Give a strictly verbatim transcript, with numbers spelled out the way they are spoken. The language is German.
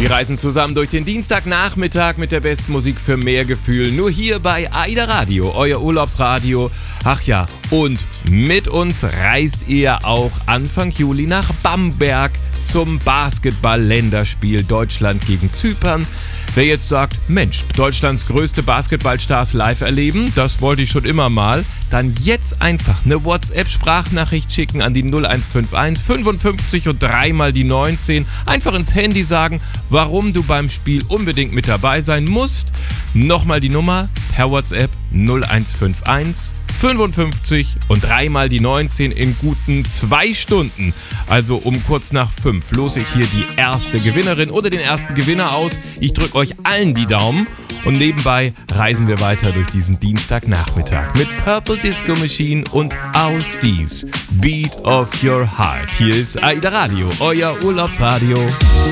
Wir reisen zusammen durch den Dienstagnachmittag mit der besten Musik für mehr Gefühl. Nur hier bei AIDA Radio, euer Urlaubsradio. Ach ja, und mit uns reist ihr auch Anfang Juli nach Bamberg zum Basketball-Länderspiel Deutschland gegen Zypern. Wer jetzt sagt, Mensch, Deutschlands größte Basketballstars live erleben, das wollte ich schon immer mal, dann jetzt einfach eine WhatsApp-Sprachnachricht schicken an die null eins fünf eins fünfundfünfzig und dreimal die neunzehn. Einfach ins Handy sagen, warum du beim Spiel unbedingt mit dabei sein musst. Nochmal die Nummer per WhatsApp null eins fünf eins fünfundfünfzig und dreimal die neunzehn in guten zwei Stunden. Also um kurz nach fünf lose ich hier die erste Gewinnerin oder den ersten Gewinner aus. Ich drücke euch allen die Daumen und nebenbei reisen wir weiter durch diesen Dienstagnachmittag mit Purple Disco Machine und Aus Dies, Beat of Your Heart. Hier ist AIDA Radio, euer Urlaubsradio.